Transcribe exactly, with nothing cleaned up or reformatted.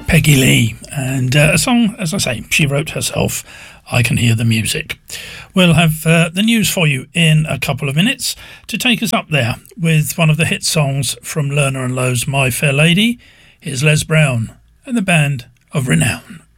Peggy Lee, and uh, a song, as I say, she wrote herself, I Can Hear the Music. We'll have uh, the news for you in a couple of minutes to take us up there with one of the hit songs from Lerner and Lowe's My Fair Lady. Here's Les Brown and the Band of Renown.